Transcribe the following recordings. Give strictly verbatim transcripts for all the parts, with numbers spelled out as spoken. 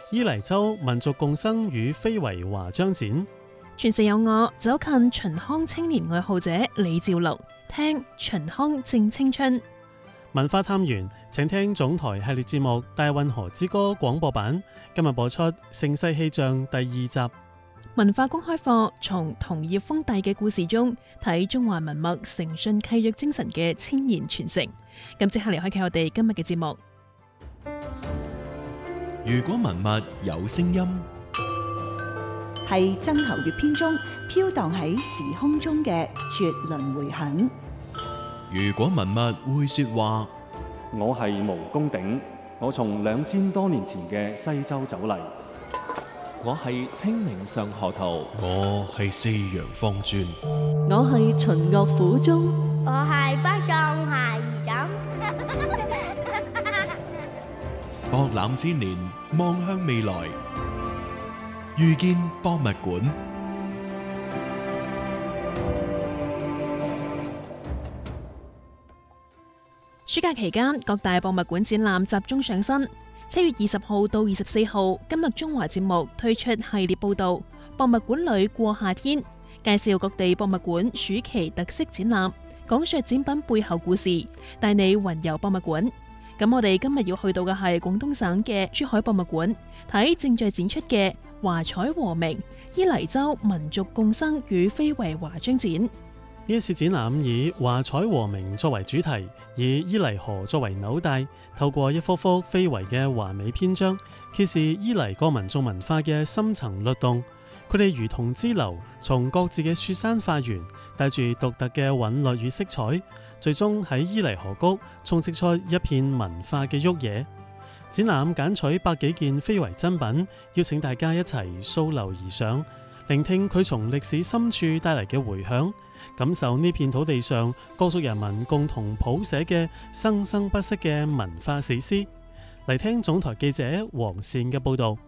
伊犁州民族共生與非遺華彰展。 全城有我走近秦腔青年愛好者李兆龍，聽秦腔正青春。 文化探員請聽總台系列節目《大運河之歌》廣播版，今日播出《盛世氣象》第二集。 文化公開課從同葉封帝嘅故事中睇中華文物誠信契約精神嘅千年傳承。咁即刻嚟開啟我哋今日嘅節目。 如果文物有聲音， 係曾侯乙編中飄蕩喺時空中嘅絕倫迴響。 如果文物會說話， 我係毛公鼎，我從兩千多年前嘅西周走嚟。 我係清明上河圖， 我係四陽方尊， 我係秦樂府中， 我係北宋下夷枕。 博覽千年，望向未來，遇見博物館。 暑假期間，各大博物館展覽集中上新。七月二十號到二十四號，今日中華節目推出系列報道《博物館裏過夏天》，介紹各地博物館暑期特色展覽，講述展品背後故事，帶你雲遊博物館。咁我哋今日要去到嘅係廣東省嘅珠海博物館，睇正在展出嘅華彩和鳴伊犁州民族共生與非遺華彰展。 呢一次展覽以華彩和鳴作為主題，以伊犁河作為紐帶，透過一幅幅非遺嘅華美篇章，揭示伊犁各民族文化嘅深層律動。佢哋如同支流，從各自嘅雪山化緣，帶住獨特嘅韻律與色彩，最終喺伊犁河谷充斥出一片文化嘅沃野。展覽揀取百幾件非遺珍品，邀請大家一齊溯流而上，聆聽佢從歷史深處帶嚟嘅回響，感受呢片土地上各族人民共同譜寫嘅生生不息嘅文化史詩。嚟聽總台記者黃善嘅報導。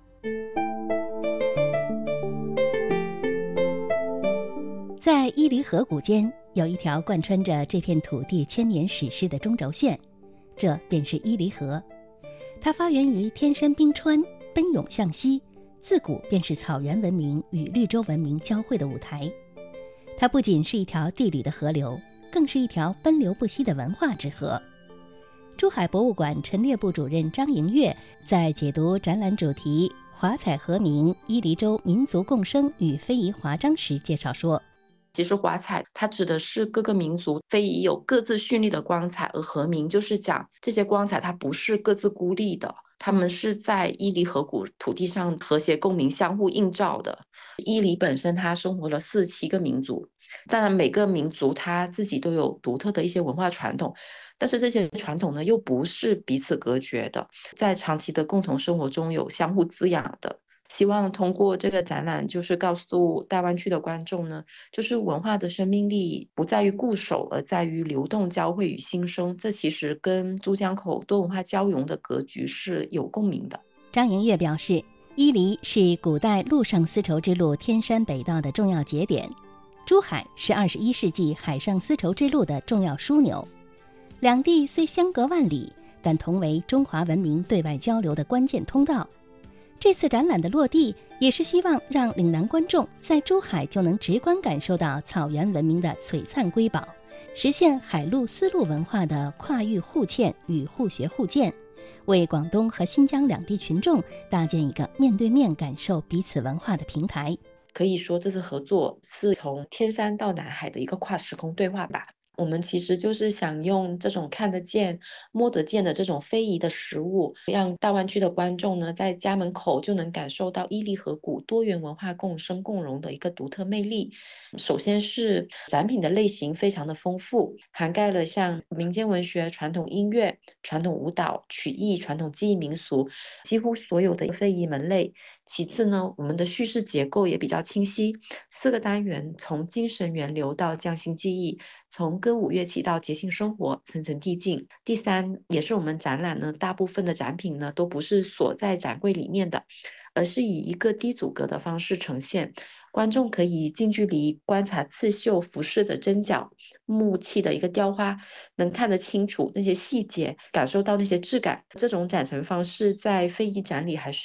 在伊犁河谷間，有一條貫穿着這片土地千年史詩的中軸線，這便是伊犁河。它發源於天山冰川，奔湧向西，自古便是草原文明與綠洲文明交匯的舞台。它不僅是一條地理的河流，更是一條奔流不息的文化之河。珠海博物館陳列部主任張瑩月在解讀展覽主題華彩和鳴伊犁州民族共生與非遺華彰時介紹說， 其實華彩它指的是各個民族非遺有各自絢麗的光彩，而和鳴就是講這些光彩它不是各自孤立的，他們是在伊犁河谷土地上和諧共鳴相互映照的。伊犁本身它生活了四七個民族，當然每個民族它自己都有獨特的一些文化傳統，但是這些傳統呢又不是彼此隔絕的，在長期的共同生活中有相互滋養的。希望通過這個展覽，就是告訴大灣區的觀眾呢，就是文化的生命力不在於固守，而在於流動、交匯與新生。這其實跟珠江口多文化交融的格局是有共鳴的。 張瑩月表示，伊犁是古代陸上絲綢之路天山北道的重要節點，珠海是二十一世紀海上絲綢之路的重要樞紐。兩地雖相隔萬里，但同為中華文明對外交流的關鍵通道。這次展覽的落地，也是希望讓嶺南觀眾在珠海就能直觀感受到草原文明的璀璨瑰寶，實現海陸絲路文化的跨域互嵌與互學互鑑，為廣東和新疆兩地群眾搭建一個面對面感受彼此文化的平台。 可以說，這次合作是從天山到南海的一個跨時空對話吧。我們其實就是想用這種看得見、摸得見的這種非遺的實物，讓大灣區的觀眾呢，在家門口就能感受到伊犁河谷多元文化共生共融的一個獨特魅力。首先是展品的類型非常的豐富，涵蓋了像民間文學、傳統音樂、傳統舞蹈、曲藝、傳統技藝民俗，幾乎所有的非遺門類。其次呢，我們的敘事結構也比較清晰，四個單元從精神源流到匠心技藝，從歌舞樂器到節慶生活，層層遞進。第三，也是我們展覽呢，大部分的展品呢都不是鎖在展櫃裡面的，而是以一個低阻隔的方式呈現，觀眾可以近距離觀察刺繡服飾的針腳、木器的一個雕花，能看得清楚那些細節，感受到那些質感。這種展陳方式在非遺展裡還是